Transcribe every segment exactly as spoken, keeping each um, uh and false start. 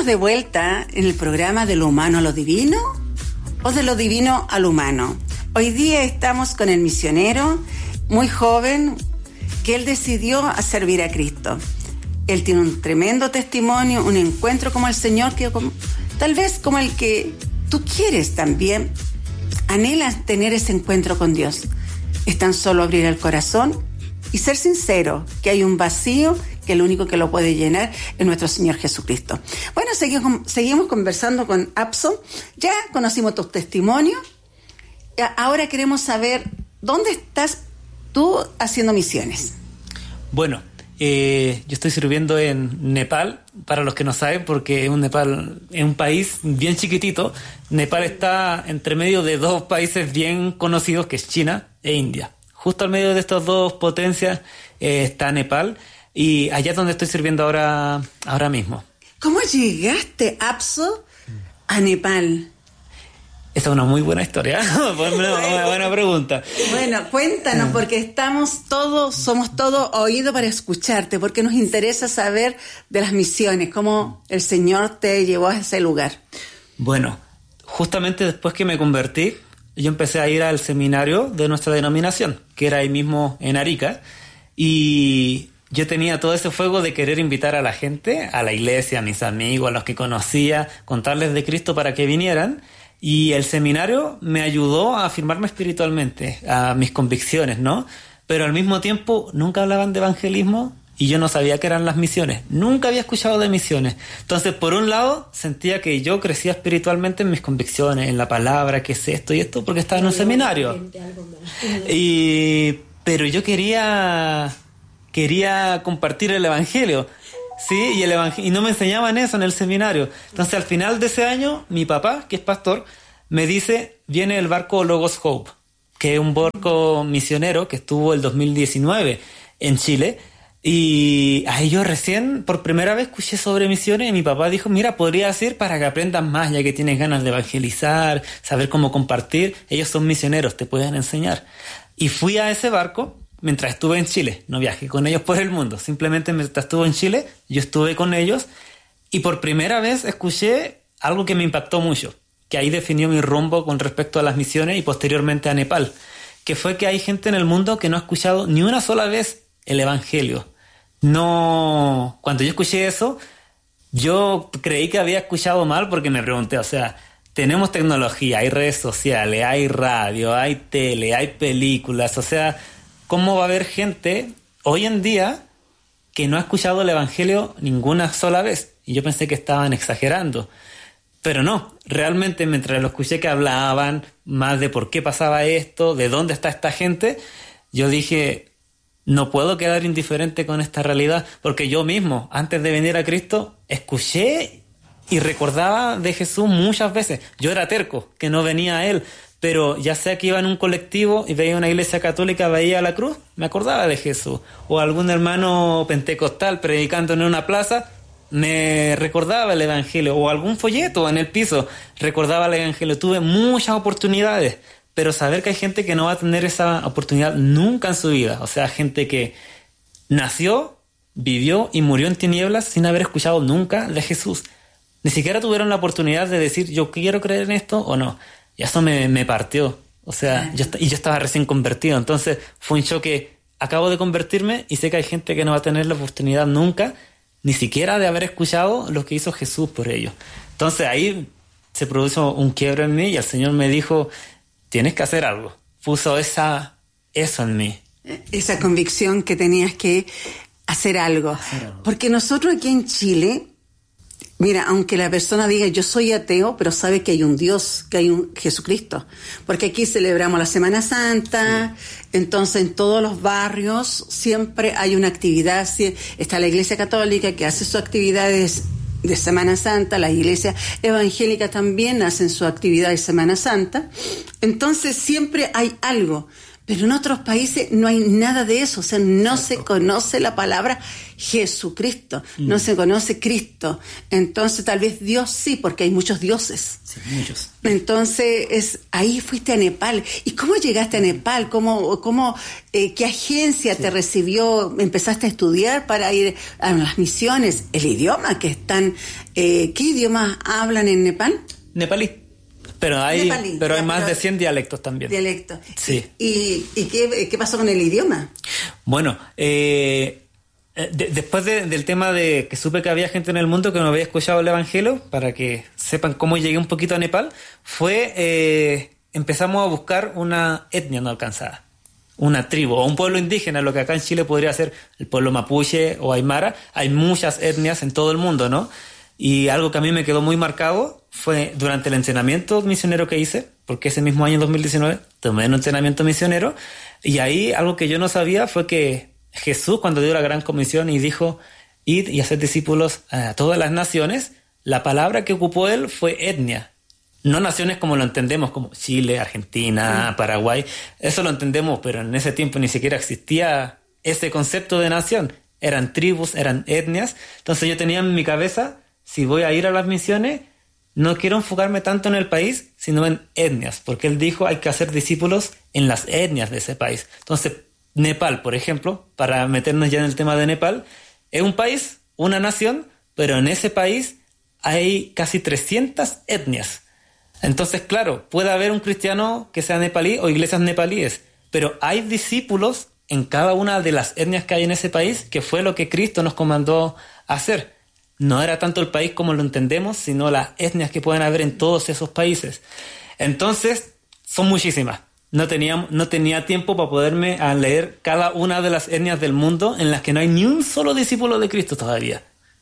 de vuelta en el programa de lo humano a lo divino o de lo divino al humano. Hoy día estamos con el misionero muy joven que él decidió a servir a Cristo. Él tiene un tremendo testimonio, un encuentro como el Señor, que como, tal vez como el que tú quieres también. Anhelas tener ese encuentro con Dios. Es tan solo abrir el corazón y ser sincero, que hay un vacío que el único que lo puede llenar es nuestro Señor Jesucristo. Bueno, seguimos, seguimos conversando con Abso. Ya conocimos tus testimonios. Ahora queremos saber dónde estás tú haciendo misiones. Bueno, eh, yo estoy sirviendo en Nepal, para los que no saben, porque un Nepal es un país bien chiquitito. Nepal está entre medio de dos países bien conocidos, que es China e India. Justo al medio de estas dos potencias eh, está Nepal, y allá es donde estoy sirviendo ahora, ahora mismo. ¿Cómo llegaste, Abso, a Nepal? Esa es una muy buena historia. Una buena pregunta. Bueno, cuéntanos, porque estamos todos, somos todos oídos para escucharte, porque nos interesa saber de las misiones, cómo el Señor te llevó a ese lugar. Bueno, justamente después que me convertí, yo empecé a ir al seminario de nuestra denominación, que era ahí mismo en Arica, y yo tenía todo ese fuego de querer invitar a la gente, a la iglesia, a mis amigos, a los que conocía, contarles de Cristo para que vinieran. Y el seminario me ayudó a afirmarme espiritualmente, a mis convicciones, ¿no? Pero al mismo tiempo nunca hablaban de evangelismo y yo no sabía qué eran las misiones. Nunca había escuchado de misiones. Entonces, por un lado, sentía que yo crecía espiritualmente en mis convicciones, en la palabra, qué es esto y esto, porque estaba en un seminario. Y, pero yo quería, quería compartir el evangelio. Sí, y, el evangel- y no me enseñaban eso en el seminario. Entonces, al final de ese año, mi papá, que es pastor, me dice, viene el barco Logos Hope, que es un barco misionero que estuvo el dos mil diecinueve en Chile. Y ahí yo recién, por primera vez, escuché sobre misiones y mi papá dijo, mira, podrías ir para que aprendas más, ya que tienes ganas de evangelizar, saber cómo compartir. Ellos son misioneros, te pueden enseñar. Y fui a ese barco mientras estuve en Chile. No viajé con ellos por el mundo, simplemente mientras estuve en Chile, yo estuve con ellos y por primera vez escuché algo que me impactó mucho, que ahí definió mi rumbo con respecto a las misiones y posteriormente a Nepal, que fue que hay gente en el mundo que no ha escuchado ni una sola vez el evangelio. No, cuando yo escuché eso, yo creí que había escuchado mal porque me pregunté, o sea, tenemos tecnología, hay redes sociales, hay radio, hay tele, hay películas, o sea, ¿cómo va a haber gente hoy en día que no ha escuchado el evangelio ninguna sola vez? Y yo pensé que estaban exagerando. Pero no, realmente mientras lo escuché que hablaban más de por qué pasaba esto, de dónde está esta gente, yo dije, no puedo quedar indiferente con esta realidad, porque yo mismo, antes de venir a Cristo, escuché y recordaba de Jesús muchas veces. Yo era terco, que no venía a Él. Pero ya sea que iba en un colectivo y veía una iglesia católica, veía la cruz, me acordaba de Jesús. O algún hermano pentecostal predicando en una plaza, me recordaba el evangelio. O algún folleto en el piso, recordaba el evangelio. Tuve muchas oportunidades, pero saber que hay gente que no va a tener esa oportunidad nunca en su vida. O sea, gente que nació, vivió y murió en tinieblas sin haber escuchado nunca de Jesús. Ni siquiera tuvieron la oportunidad de decir, yo quiero creer en esto o no. Y eso me, me partió. O sea, yo, y yo estaba recién convertido. Entonces fue un choque. Acabo de convertirme y sé que hay gente que no va a tener la oportunidad nunca, ni siquiera de haber escuchado lo que hizo Jesús por ellos. Entonces ahí se produjo un quiebre en mí y el Señor me dijo, tienes que hacer algo. Puso esa, eso en mí. Esa convicción que tenías que hacer algo. hacer algo. Porque nosotros aquí en Chile, mira, aunque la persona diga yo soy ateo, pero sabe que hay un Dios, que hay un Jesucristo. Porque aquí celebramos la Semana Santa, sí. Entonces en todos los barrios siempre hay una actividad. Está la Iglesia Católica que hace sus actividades de Semana Santa, las iglesias evangélicas también hacen su actividad de Semana Santa. Entonces siempre hay algo. Pero en otros países no hay nada de eso, o sea, no se conoce la palabra Jesucristo, Mm. no se conoce Cristo. Entonces tal vez Dios sí, porque hay muchos dioses. Sí, muchos. Entonces es, ahí fuiste a Nepal. ¿Y cómo llegaste a Nepal? ¿Cómo, cómo, eh, ¿Qué agencia sí. te recibió? ¿Empezaste a estudiar para ir a las misiones? ¿El idioma que están? Eh, ¿Qué idiomas hablan en Nepal? Nepalí. Pero hay, Nepalí, pero hay ya, más pero de cien dialectos también. Dialectos. Sí. ¿Y, y qué, qué pasó con el idioma? Bueno, eh, de, después de, del tema de que supe que había gente en el mundo que no había escuchado el Evangelio, para que sepan cómo llegué un poquito a Nepal, fue eh, empezamos a buscar una etnia no alcanzada, una tribu o un pueblo indígena, lo que acá en Chile podría ser el pueblo mapuche o aymara. Hay muchas etnias en todo el mundo, ¿no? Y algo que a mí me quedó muy marcado fue durante el entrenamiento misionero que hice, porque ese mismo año dos mil diecinueve tomé un entrenamiento misionero, y ahí algo que yo no sabía fue que Jesús, cuando dio la gran comisión y dijo id y haced discípulos a todas las naciones, la palabra que ocupó él fue etnia. No naciones como lo entendemos, como Chile, Argentina, sí. Paraguay, eso lo entendemos, pero en ese tiempo ni siquiera existía ese concepto de nación. Eran tribus, eran etnias. Entonces yo tenía en mi cabeza, si voy a ir a las misiones, no quiero enfocarme tanto en el país, sino en etnias, porque él dijo hay que hacer discípulos en las etnias de ese país. Entonces, Nepal, por ejemplo, para meternos ya en el tema de Nepal, es un país, una nación, pero en ese país hay casi trescientas etnias. Entonces, claro, puede haber un cristiano que sea nepalí o iglesias nepalíes, pero hay discípulos en cada una de las etnias que hay en ese país, que fue lo que Cristo nos comandó a hacer. No era tanto el país como lo entendemos, sino las etnias que pueden haber en todos esos países. Entonces, son muchísimas. No tenía, no tenía tiempo para poderme a leer cada una de las etnias del mundo en las que no hay ni un solo discípulo de Cristo todavía.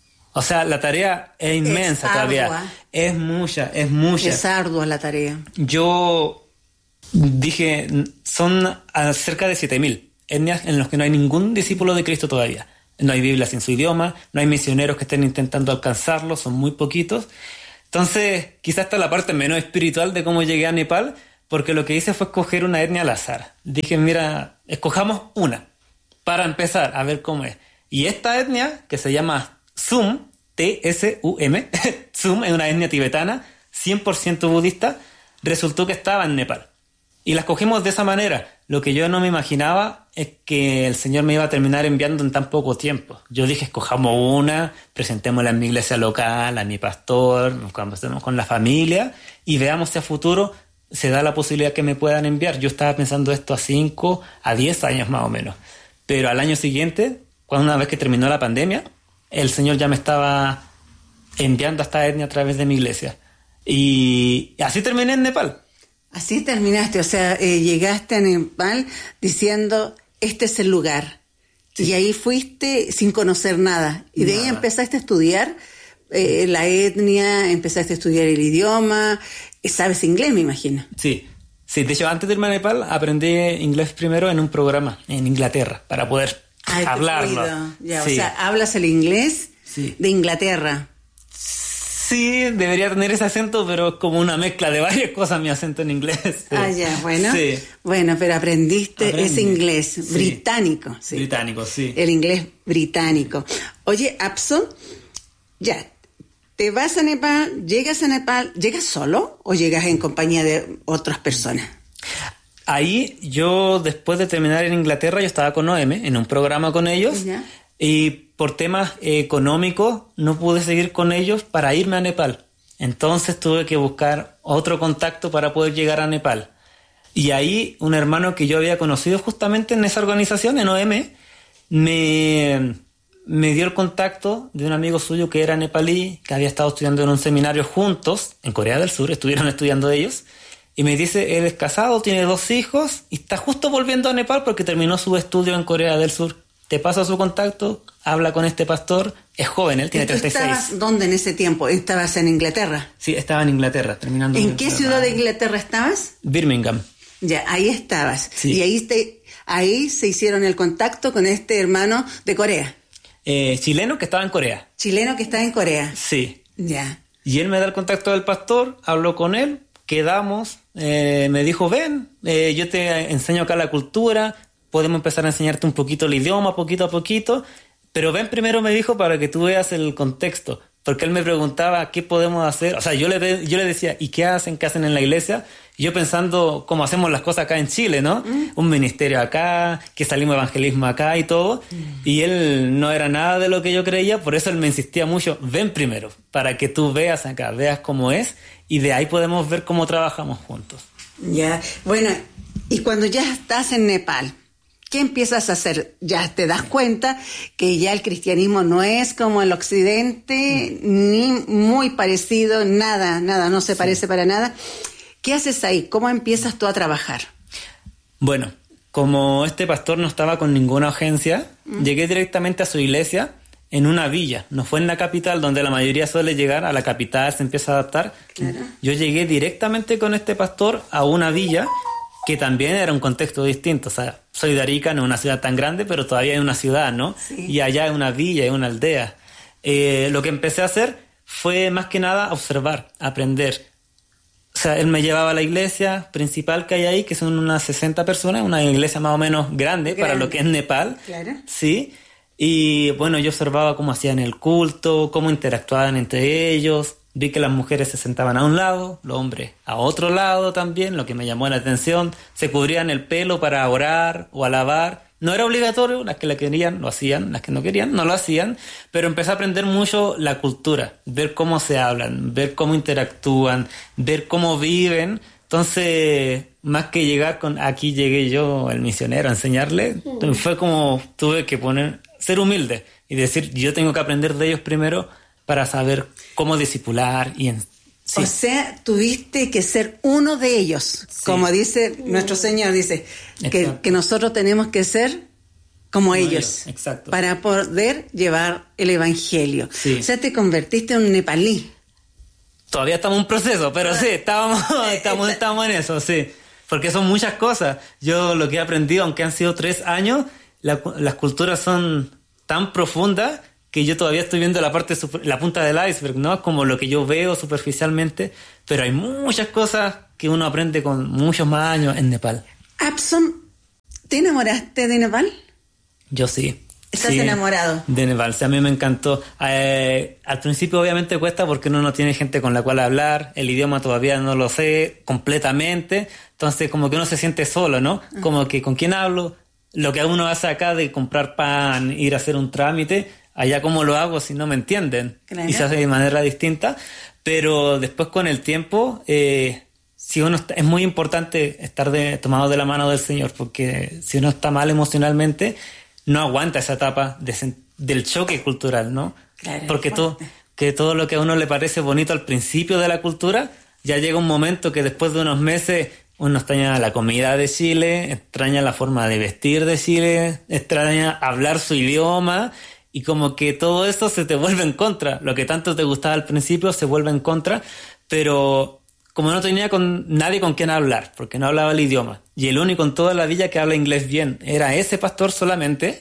O sea, la tarea es inmensa es todavía. Es mucha, es mucha. Es ardua la tarea. Yo dije, son cerca de siete mil etnias en las que no hay ningún discípulo de Cristo todavía. No hay Biblias en su idioma, no hay misioneros que estén intentando alcanzarlo, son muy poquitos. Entonces, quizás está la parte menos espiritual de cómo llegué a Nepal, porque lo que hice fue escoger una etnia al azar. Dije, mira, escojamos una para empezar a ver cómo es. Y esta etnia, que se llama Sum, T S U M, Sum es una etnia tibetana, cien por ciento budista, resultó que estaba en Nepal. Y la escogimos de esa manera. Lo que yo no me imaginaba es que el Señor me iba a terminar enviando en tan poco tiempo. Yo dije, escojamos una, presentémosla en mi iglesia local, a mi pastor, nos conversemos con la familia y veamos si a futuro se da la posibilidad que me puedan enviar. Yo estaba pensando esto a cinco, a diez años más o menos. Pero al año siguiente, cuando una vez que terminó la pandemia, el Señor ya me estaba enviando a esta etnia a través de mi iglesia. Y así terminé en Nepal. Así terminaste, o sea, eh, llegaste a Nepal diciendo, este es el lugar. Sí. Y ahí fuiste sin conocer nada. Y de nada. Ahí empezaste a estudiar eh, la etnia, empezaste a estudiar el idioma. ¿Sabes inglés, me imagino? Sí, sí. De hecho, antes de irme a Nepal, aprendí inglés primero en un programa en Inglaterra para poder Ay, hablarlo. Ya, sí. O sea, hablas el inglés sí. de Inglaterra. Sí, debería tener ese acento, pero es como una mezcla de varias cosas mi acento en inglés. Sí. Ah, ya, bueno. Sí. Bueno, pero aprendiste Aprendí. ese inglés sí. británico. Sí. Británico, sí. El inglés británico. Oye, Abso, ya, te vas a Nepal, llegas a Nepal, ¿llegas solo o llegas en compañía de otras personas? Ahí yo, después de terminar en Inglaterra, yo estaba con O M en un programa con ellos. ¿Ya? Y por temas económicos no pude seguir con ellos para irme a Nepal. Entonces tuve que buscar otro contacto para poder llegar a Nepal. Y ahí un hermano que yo había conocido justamente en esa organización, en O M, me, me dio el contacto de un amigo suyo que era nepalí, que había estado estudiando en un seminario juntos, en Corea del Sur, estuvieron estudiando ellos. Y me dice, él es casado, tiene dos hijos y está justo volviendo a Nepal porque terminó su estudio en Corea del Sur. Te paso su contacto, habla con este pastor, es joven, él tiene treinta y seis. ¿Estabas dónde en ese tiempo? ¿Estabas en Inglaterra? Sí, estaba en Inglaterra, terminando. ¿En qué ciudad de Inglaterra estabas? Birmingham. Ya, ahí estabas. Sí. Y ahí, te, ahí se hicieron el contacto con este hermano de Corea. Eh, chileno que estaba en Corea. Chileno que estaba en Corea. Sí. Ya. Y él me da el contacto del pastor, habló con él, quedamos, eh, me dijo, ven, eh, yo te enseño acá la cultura, podemos empezar a enseñarte un poquito el idioma, poquito a poquito, Pero ven primero, me dijo, para que tú veas el contexto. Porque él me preguntaba qué podemos hacer. O sea, yo le, yo le decía, ¿y qué hacen? ¿Qué hacen en la iglesia? Y yo pensando cómo hacemos las cosas acá en Chile, ¿no? Mm. Un ministerio acá, que salimos evangelismo acá y todo. Mm. Y él no era nada de lo que yo creía, por eso él me insistía mucho, ven primero, para que tú veas acá, veas cómo es, y de ahí podemos ver cómo trabajamos juntos. Ya, bueno, y cuando ya estás en Nepal, ¿qué empiezas a hacer? Ya te das cuenta que ya el cristianismo no es como el occidente, mm. ni muy parecido, nada, nada, no se sí. parece para nada. ¿Qué haces ahí? ¿Cómo empiezas tú a trabajar? Bueno, como este pastor no estaba con ninguna agencia, mm. llegué directamente a su iglesia en una villa. No fue en la capital, donde la mayoría suele llegar, a la capital se empieza a adaptar. Claro. Yo llegué directamente con este pastor a una villa, que también era un contexto distinto. O sea, soy de Arica, no es una ciudad tan grande, pero todavía es una ciudad, ¿no? Sí. Y allá es una villa, es una aldea. Eh, lo que empecé a hacer fue más que nada observar, aprender. O sea, él me llevaba a la iglesia principal que hay ahí, que son unas sesenta personas, una iglesia más o menos grande, grande. para lo que es Nepal. Claro. Sí. Y bueno, yo observaba cómo hacían el culto, cómo interactuaban entre ellos. Vi que las mujeres se sentaban a un lado, los hombres a otro lado también, lo que me llamó la atención. Se cubrían el pelo para orar o alabar. No era obligatorio, las que la querían lo hacían, las que no querían no lo hacían, pero empecé a aprender mucho la cultura, ver cómo se hablan, ver cómo interactúan, ver cómo viven. Entonces, más que llegar con aquí llegué yo, el misionero, a enseñarle, mm. fue como tuve que poner, ser humilde y decir, yo tengo que aprender de ellos primero para saber cómo discipular y en, sí. O sea, tuviste que ser uno de ellos, sí. como dice nuestro Señor, dice que, que nosotros tenemos que ser como, como ellos, ellos. Exacto. Para poder llevar el evangelio. Sí. O sea, te convertiste en un nepalí. Todavía estamos en un proceso, pero sí, estábamos, estamos, estamos en eso, sí. Porque son muchas cosas. Yo lo que he aprendido, aunque han sido tres años, la, las culturas son tan profundas que yo todavía estoy viendo la parte super, la punta del iceberg, ¿no? Como lo que yo veo superficialmente, pero hay muchas cosas que uno aprende con muchos más años en Nepal. Abson, ¿te enamoraste de Nepal? Yo sí. ¿Estás sí, enamorado? De Nepal, sí, a mí me encantó. Eh, al principio obviamente cuesta porque uno no tiene gente con la cual hablar, el idioma todavía no lo sé completamente, entonces como que uno se siente solo, ¿no? Uh-huh. Como que ¿con quién hablo? Lo que uno hace acá de comprar pan, ir a hacer un trámite, allá cómo lo hago si no me entienden. Claro. Y se hace de manera distinta, pero después con el tiempo, eh, si uno está, es muy importante estar de, tomado de la mano del Señor, porque si uno está mal emocionalmente, no aguanta esa etapa de, del choque cultural, ¿no? Claro, porque todo, que todo lo que a uno le parece bonito al principio de la cultura, ya llega un momento que después de unos meses uno extraña la comida de Chile, extraña la forma de vestir de Chile, extraña hablar su idioma, y como que todo eso se te vuelve en contra. Lo que tanto te gustaba al principio se vuelve en contra, pero como no tenía con nadie con quien hablar, porque no hablaba el idioma, y el único en toda la villa que habla inglés bien era ese pastor solamente,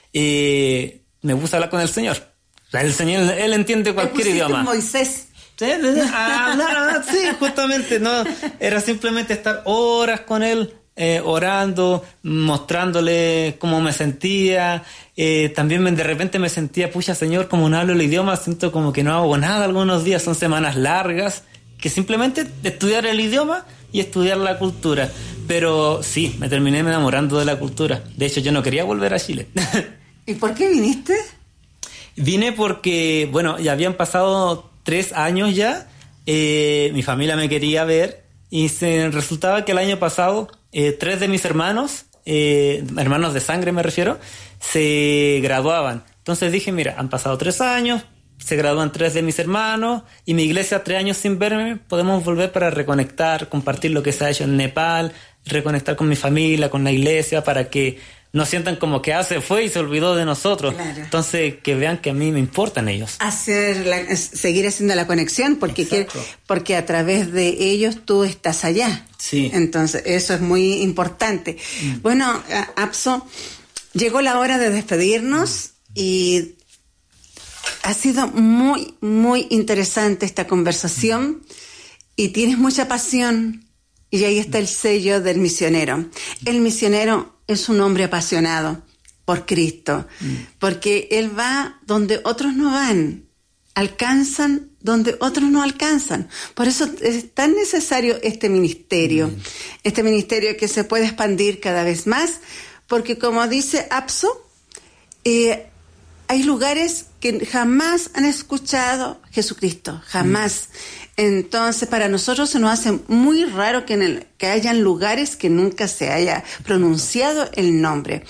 y me gusta hablar con el Señor. El Señor, él entiende cualquier idioma. Moisés. ¿Sí? Ah, no, sí, justamente, no, era simplemente estar horas con él, eh, orando, mostrándole cómo me sentía. Eh, también me, de repente me sentía, pucha, Señor, como no hablo el idioma, siento como que no hago nada algunos días, son semanas largas, que simplemente estudiar el idioma y estudiar la cultura. Pero sí, me terminé enamorando de la cultura. De hecho, yo no quería volver a Chile. ¿Y por qué viniste? Vine porque, bueno, ya habían pasado tres años ya, eh, mi familia me quería ver, y se resultaba que el año pasado eh, tres de mis hermanos, eh, hermanos de sangre me refiero, se graduaban. Entonces dije, mira, han pasado tres años, se gradúan tres de mis hermanos, y mi iglesia tres años sin verme, podemos volver para reconectar, compartir lo que se ha hecho en Nepal, reconectar con mi familia, con la iglesia, para que no sientan como que ah, se fue y se olvidó de nosotros. Claro. Entonces, que vean que a mí me importan ellos. Hacer la, seguir haciendo la conexión, porque, que, porque a través de ellos tú estás allá. Sí. Entonces, eso es muy importante. Mm. Bueno, Abson, llegó la hora de despedirnos mm. y ha sido muy, muy interesante esta conversación mm. y tienes mucha pasión, y ahí está el sello del misionero. El misionero es un hombre apasionado, por Cristo, mm. porque Él va donde otros no van, alcanzan donde otros no alcanzan. Por eso es tan necesario este ministerio, mm. este ministerio que se puede expandir cada vez más, porque como dice Apso, eh, hay lugares que jamás han escuchado Jesucristo, jamás. Mm. Entonces, para nosotros se nos hace muy raro que, en el, que hayan lugares que nunca se haya pronunciado el nombre.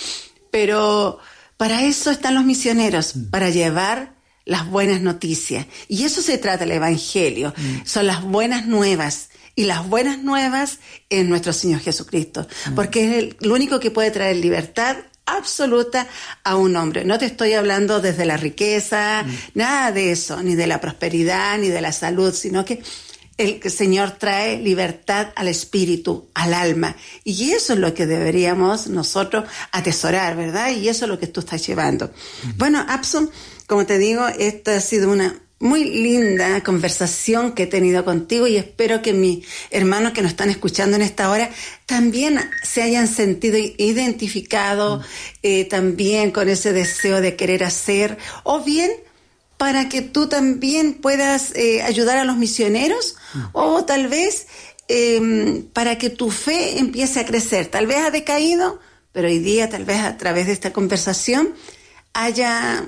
Pero para eso están los misioneros, mm. para llevar las buenas noticias. Y eso se trata el Evangelio. Mm. Son las buenas nuevas. Y las buenas nuevas es nuestro Señor Jesucristo. Mm. Porque es el, el único que puede traer libertad absoluta a un hombre. No te estoy hablando desde la riqueza, mm. nada de eso, ni de la prosperidad, ni de la salud, sino que el Señor trae libertad al espíritu, al alma. Y eso es lo que deberíamos nosotros atesorar, ¿verdad? Y eso es lo que tú estás llevando. Mm. Bueno, Apso, como te digo, esta ha sido una muy linda conversación que he tenido contigo y espero que mis hermanos que nos están escuchando en esta hora también se hayan sentido identificados, mm. eh, también con ese deseo de querer hacer, o bien para que tú también puedas eh, ayudar a los misioneros, mm. o tal vez eh, para que tu fe empiece a crecer. Tal vez ha decaído, pero hoy día tal vez a través de esta conversación haya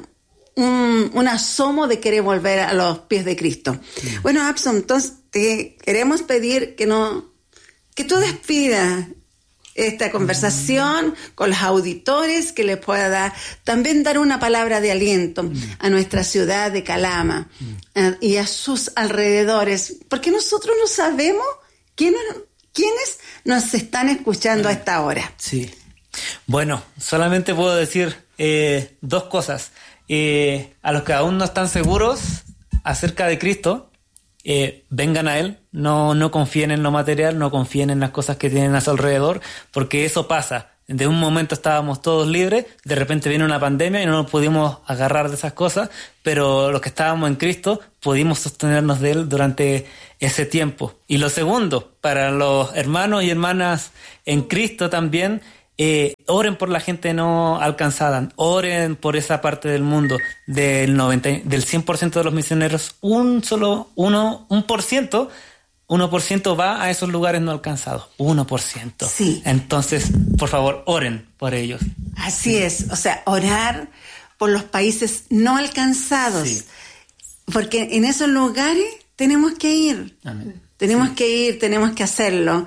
Un, un asomo de querer volver a los pies de Cristo. Sí. Bueno, Apso, entonces te queremos pedir que no, que tú despidas esta conversación mm. con los auditores, que les pueda dar, también dar una palabra de aliento mm. a nuestra ciudad de Calama mm. eh, y a sus alrededores, porque nosotros no sabemos quiénes, quiénes nos están escuchando mm. a esta hora. Sí. Bueno, solamente puedo decir eh, dos cosas. Eh, a los que aún no están seguros acerca de Cristo, eh, vengan a Él, no, no confíen en lo material, no confíen en las cosas que tienen a su alrededor, porque eso pasa. De un momento estábamos todos libres, de repente viene una pandemia y no nos pudimos agarrar de esas cosas, pero los que estábamos en Cristo pudimos sostenernos de Él durante ese tiempo. Y lo segundo, para los hermanos y hermanas en Cristo también, Eh, oren por la gente no alcanzada, oren por esa parte del mundo. Del noventa, del cien por ciento de los misioneros, un solo uno, un por ciento, uno por ciento va a esos lugares no alcanzados, uno por ciento. Sí. Entonces, por favor, oren por ellos. Así es, o sea, orar por los países no alcanzados, sí. Porque en esos lugares tenemos que ir, Amén. tenemos sí. que ir, tenemos que hacerlo.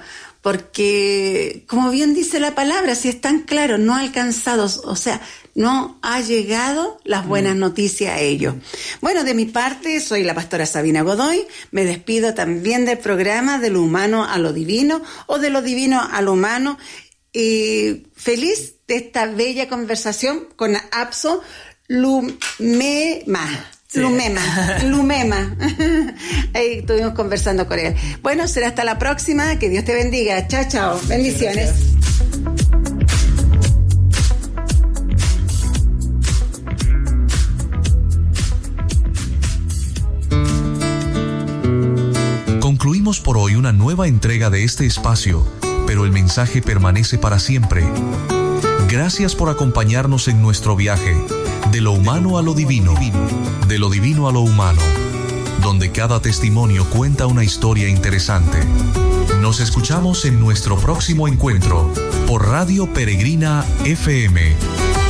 Porque, como bien dice la palabra, si es tan claro, no alcanzados, o sea, no ha llegado las buenas noticias a ellos. Bueno, de mi parte, soy la pastora Sabina Godoy, me despido también del programa De lo humano a lo divino, o de lo divino a lo humano, y feliz de esta bella conversación con Apso Lumema. Sí. Lumema, Lumema. Ahí estuvimos conversando con él. Bueno, será hasta la próxima. Que Dios te bendiga. Chao, chao. Bendiciones. Concluimos por hoy una nueva entrega de este espacio, pero el mensaje permanece para siempre. Gracias por acompañarnos en nuestro viaje de lo humano a lo divino, de lo divino a lo humano, donde cada testimonio cuenta una historia interesante. Nos escuchamos en nuestro próximo encuentro por Radio Peregrina F M.